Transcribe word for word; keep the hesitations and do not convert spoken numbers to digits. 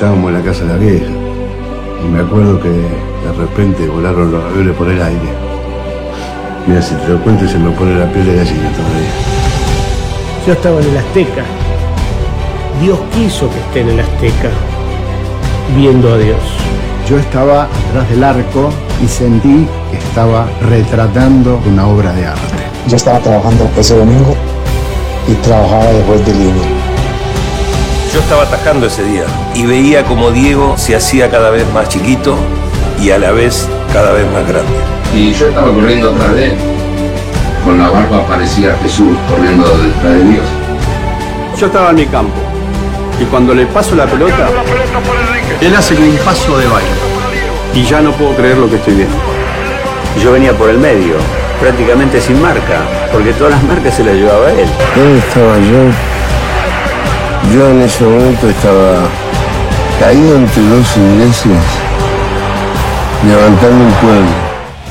estábamos en la casa de la vieja. Y me acuerdo que de repente volaron los aviones por el aire. Mira, si te lo cuento se me pone la piel de gallina todavía. Yo estaba en el Azteca. Dios quiso que esté en el Azteca, viendo a Dios. Yo estaba atrás del arco y sentí que estaba retratando una obra de arte. Yo estaba trabajando ese domingo y trabajaba después de línea. Yo estaba atajando ese día y veía como Diego se hacía cada vez más chiquito y a la vez cada vez más grande. Y yo estaba corriendo atrás de él. Con la barba parecía Jesús corriendo detrás de Dios. Yo estaba en mi campo y cuando le paso la pelota, él hace un paso de baile y ya no puedo creer lo que estoy viendo. Yo venía por el medio, prácticamente sin marca, porque todas las marcas se las llevaba él. ¿Dónde estaba yo? Yo en ese momento estaba caído entre dos ingleses, levantando un pueblo.